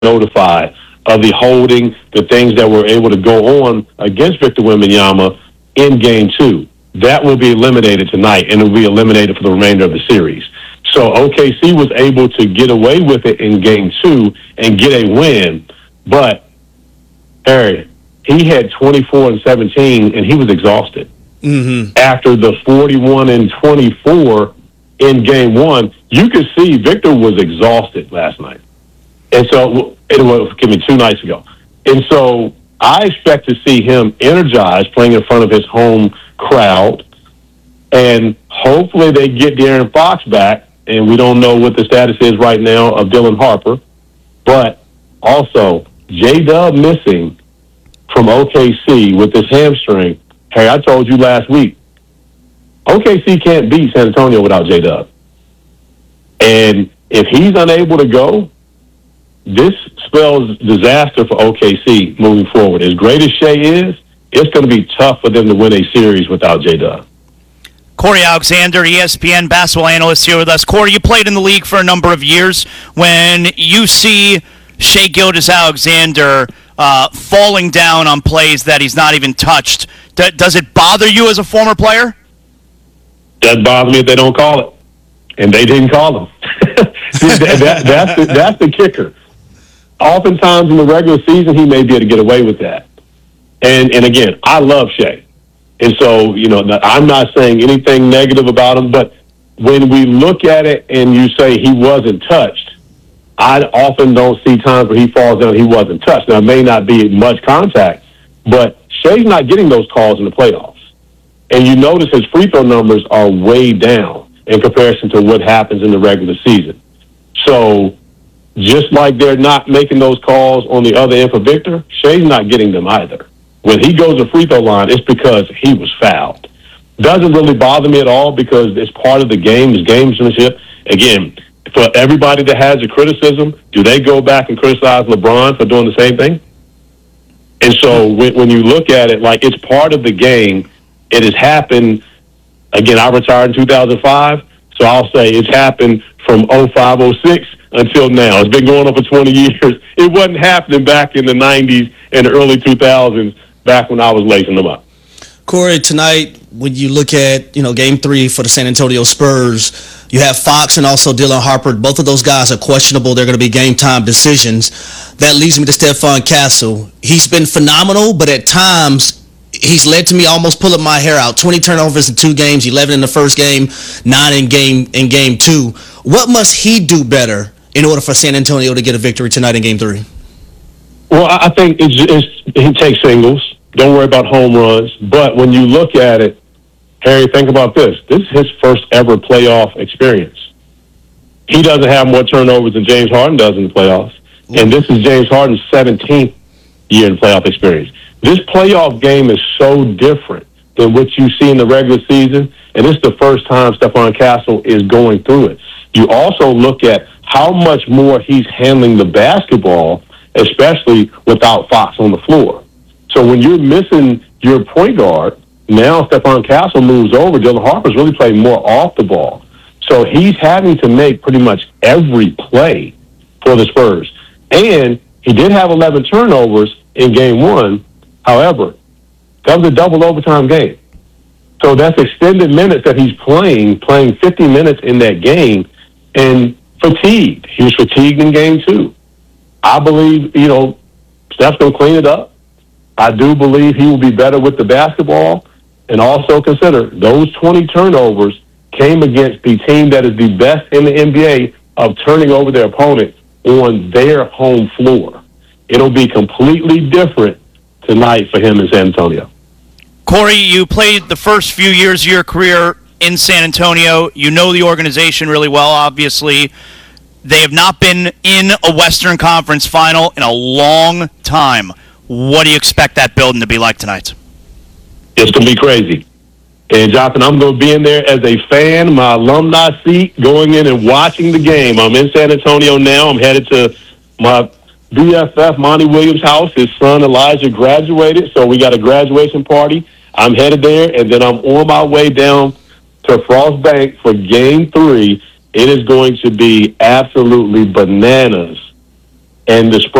notified of the holding, the things that were able to go on against Victor Wembanyama in Game 2. That will be eliminated tonight, and it will be eliminated for the remainder of the series. So OKC was able to get away with it in Game 2 and get a win, but Harry, he had 24 and 17, and he was exhausted. After the 41 and 24 in Game 1, you could see Victor was exhausted last night. And so, it was, 2 nights ago. And so, I expect to see him energized, playing in front of his home crowd. And hopefully they get De'Aaron Fox back. And we don't know what the status is right now of Dylan Harper. But also, J-Dub missing from OKC with this hamstring. Hey, I told you last week, OKC can't beat San Antonio without J-Dub. And if he's unable to go, this spells disaster for OKC moving forward. As great as Shea is, it's going to be tough for them to win a series without J-Dub. Corey Alexander, ESPN basketball analyst, here with us. Corey, you played in the league for a number of years. When you see Shea Gilgeous-Alexander falling down on plays that he's not even touched, does it bother you as a former player? Doesn't bother me if they don't call it. And they didn't call him. That's the kicker. Oftentimes in the regular season, he may be able to get away with that. And again, I love Shea. And so, I'm not saying anything negative about him, but when we look at it and you say he wasn't touched, I often don't see times where he falls down and he wasn't touched. Now, it may not be much contact, but Shea's not getting those calls in the playoffs. And you notice his free throw numbers are way down in comparison to what happens in the regular season. So, just like they're not making those calls on the other end for Victor, Shea's not getting them either. When he goes to free throw line, it's because he was fouled. Doesn't really bother me at all because it's part of the game, it's gamesmanship. Again, for everybody that has a criticism, do they go back and criticize LeBron for doing the same thing? And so when you look at it, like, it's part of the game. It has happened. Again, I retired in 2005, so I'll say it's happened from 05, 06 until now. It's been going on for 20 years. It wasn't happening back in the 90s and the early 2000s, back when I was lacing them up. Corey, tonight, when you look at, Game 3 for the San Antonio Spurs, you have Fox and also Dylan Harper. Both of those guys are questionable. They're going to be game-time decisions. That leads me to Stephon Castle. He's been phenomenal, but at times he's led to me almost pulling my hair out. 20 turnovers in 2 games, 11 in the first game, 9 in game 2. What must he do better in order for San Antonio to get a victory tonight in Game 3? Well, I think he takes singles. Don't worry about home runs. But when you look at it, Harry, think about this. This is his first ever playoff experience. He doesn't have more turnovers than James Harden does in the playoffs. And this is James Harden's 17th year in playoff experience. This playoff game is so different than what you see in the regular season, and it's the first time Stephon Castle is going through it. You also look at how much more he's handling the basketball, especially without Fox on the floor. So when you're missing your point guard, now Stephon Castle moves over. Dylan Harper's really playing more off the ball. So he's having to make pretty much every play for the Spurs. And he did have 11 turnovers in Game 1. However, that was a double overtime game. So that's extended minutes that he's playing 50 minutes in that game, and fatigued. He was fatigued in Game 2. I believe, Steph's going to clean it up. I do believe he will be better with the basketball. And also consider those 20 turnovers came against the team that is the best in the NBA of turning over their opponent on their home floor. It'll be completely different tonight for him in San Antonio. Corey, you played the first few years of your career in San Antonio. You know the organization really well, obviously. They have not been in a Western Conference final in a long time. What do you expect that building to be like tonight? It's going to be crazy. And, Jonathan, I'm going to be in there as a fan, my alumni seat, going in and watching the game. I'm in San Antonio now. I'm headed to my BFF, Monty Williams' house. His son, Elijah, graduated, so we got a graduation party. I'm headed there, and then I'm on my way down to Frost Bank for Game 3. It is going to be absolutely bananas. and the